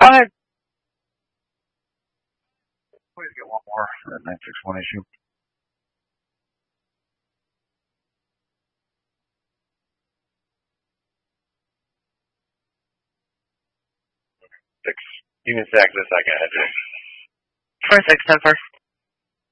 Go ahead. Please get one more for that 961 issue. Union 6, a second. For 610 first.